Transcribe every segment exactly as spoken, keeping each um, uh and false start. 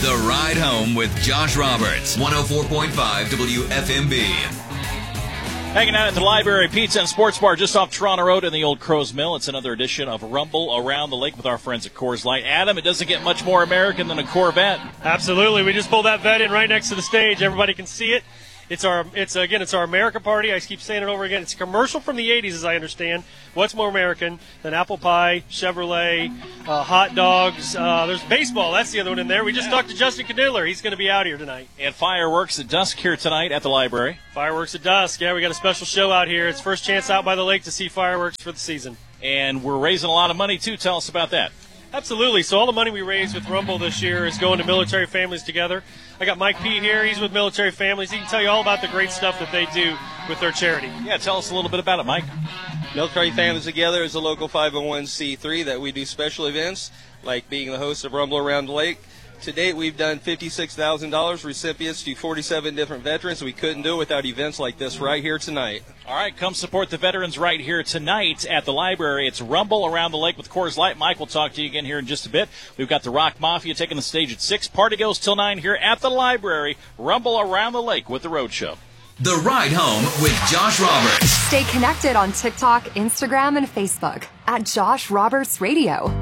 The Ride Home with Josh Roberts, one oh four point five W F M B. Hanging out at the Library Pizza and Sports Bar just off Toronto Road in the old Crow's Mill. It's another edition of Rumble Around the Lake with our friends at Coors Light. Adam, it doesn't get much more American than a Corvette. Absolutely. We just pulled that vet in right next to the stage. Everybody can see it. It's our, it's again, it's our America party. I keep saying it over again. It's a commercial from the eighties, as I understand. What's more American than apple pie, Chevrolet, uh, hot dogs? Uh, there's baseball. That's the other one in there. We just talked to Justin Cadiller. He's going to be out here tonight. And fireworks at dusk here tonight at the library. Fireworks at dusk. Yeah, we got a special show out here. It's first chance out by the lake to see fireworks for the season. And we're raising a lot of money too. Tell us about that. Absolutely. So all the money we raise with Rumble this year is going to Military Families Together. I got Mike P here. He's with Military Families. He can tell you all about the great stuff that they do with their charity. Yeah, tell us a little bit about it, Mike. Military Families Together is a local five oh one c three that we do special events, like being the host of Rumble Around the Lake. To date, we've done fifty-six thousand dollars recipients to forty-seven different veterans. We couldn't do it without events like this right here tonight. All right, come support the veterans right here tonight at the library. It's Rumble Around the Lake with Coors Light. Mike will talk to you again here in just a bit. We've got the Rock Mafia taking the stage at six. Party goes till nine here at the library. Rumble Around the Lake with the Road Show. The Ride Home with Josh Roberts. Stay connected on TikTok, Instagram, and Facebook at Josh Roberts Radio.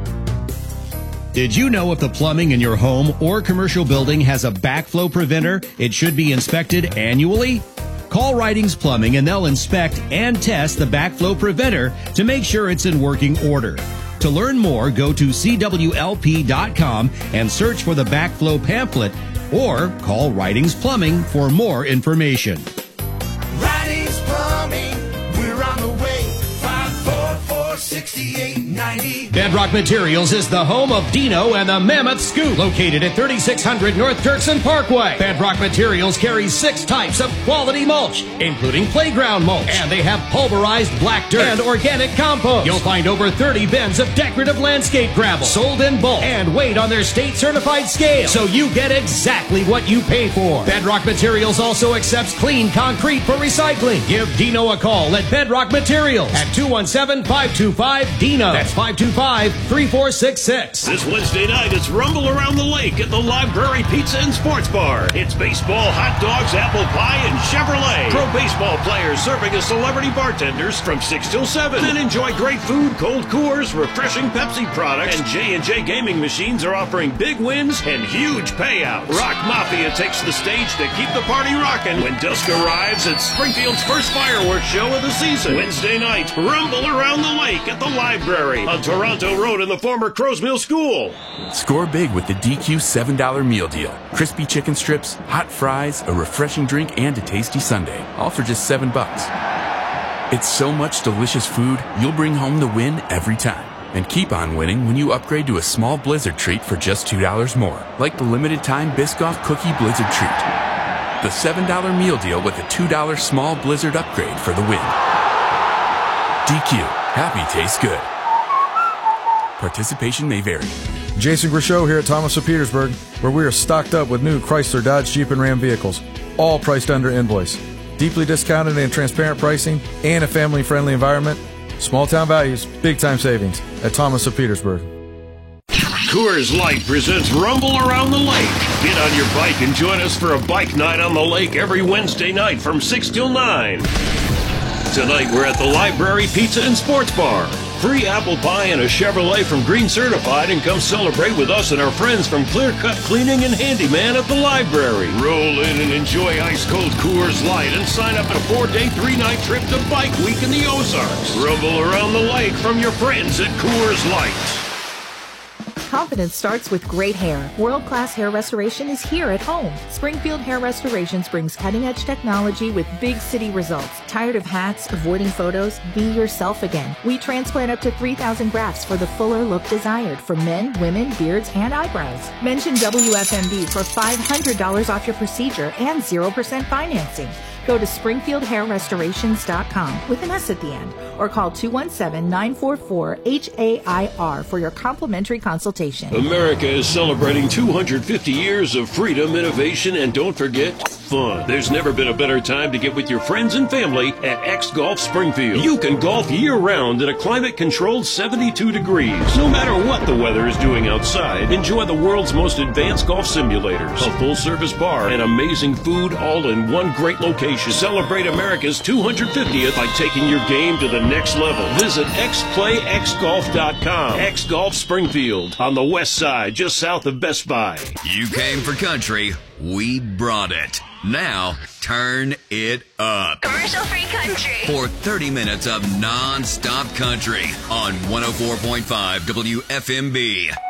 Did you know if the plumbing in your home or commercial building has a backflow preventer, it should be inspected annually? Call Ridings Plumbing and they'll inspect and test the backflow preventer to make sure it's in working order. To learn more, go to C W L P dot com and search for the backflow pamphlet or call Ridings Plumbing for more information. Ridings Plumbing, we're on the way. five four four, six eight nine zero. Bedrock Materials is the home of Dino and the Mammoth Scoop, located at thirty-six hundred North Dirksen Parkway. Bedrock Materials carries six types of quality mulch, including playground mulch, and they have pulverized black dirt and organic compost. You'll find over thirty bins of decorative landscape gravel, sold in bulk, and weighed on their state-certified scale, so you get exactly what you pay for. Bedrock Materials also accepts clean concrete for recycling. Give Dino a call at Bedrock Materials at two one seven, five two five, D I N O. That's five two five, three four six six. This Wednesday night, it's Rumble Around the Lake at the Library Pizza and Sports Bar. It's baseball, hot dogs, apple pie, and Chevrolet. Pro baseball players serving as celebrity bartenders from six till seven. Then enjoy great food, cold Coors, refreshing Pepsi products, and J and J Gaming Machines are offering big wins and huge payouts. Rock Mafia takes the stage to keep the party rocking when dusk arrives at Springfield's first fireworks show of the season. Wednesday night, Rumble Around the Lake at the Library on Toronto Road in the former Crow's Mill School. Score big with the D Q seven dollar meal deal. Crispy chicken strips, hot fries, a refreshing drink, and a tasty sundae. All for just seven bucks. It's so much delicious food, you'll bring home the win every time. And keep on winning when you upgrade to a small Blizzard treat for just two dollars more. Like the limited time Biscoff Cookie Blizzard treat. The seven dollar meal deal with a two dollar small Blizzard upgrade for the win. D Q. Happy tastes good. Participation may vary. Jason Grishow here at Thomas of Petersburg, where we are stocked up with new Chrysler, Dodge, Jeep, and Ram vehicles, all priced under invoice. Deeply discounted and transparent pricing and a family-friendly environment. Small town values, big time savings at Thomas of Petersburg. Coors Light presents Rumble Around the Lake. Get on your bike and join us for a bike night on the lake every Wednesday night from six till nine. Tonight we're at the Library Pizza and Sports Bar. Free apple pie and a Chevrolet from Green Certified, and come celebrate with us and our friends from Clear Cut Cleaning and Handyman at the library. Roll in and enjoy ice-cold Coors Light and sign up at a four-day, three-night trip to Bike Week in the Ozarks. Rumble Around the Lake from your friends at Coors Light. Confidence starts with great hair. World-class hair restoration is here at home. Springfield Hair Restorations brings cutting-edge technology with big city results. Tired of hats, avoiding photos? Be yourself again. We transplant up to three thousand grafts for the fuller look desired for men, women, beards, and eyebrows. Mention W F M B for five hundred dollars off your procedure and zero percent financing. Go to springfield hair restorations dot com with an S at the end, or call two one seven, nine four four, H A I R for your complimentary consultation. America is celebrating two hundred fifty years of freedom, innovation, and don't forget, fun. There's never been a better time to get with your friends and family at X Golf Springfield. You can golf year-round at a climate-controlled seventy-two degrees. No matter what the weather is doing outside, enjoy the world's most advanced golf simulators, a full-service bar, and amazing food all in one great location. Celebrate America's two hundred fiftieth by taking your game to the next level. Visit x play x golf dot com. X Golf Springfield on the west side, just south of Best Buy. You came for country, we brought it. Now, turn it up. Commercial-free country. For thirty minutes of non-stop country on one oh four point five W F M B.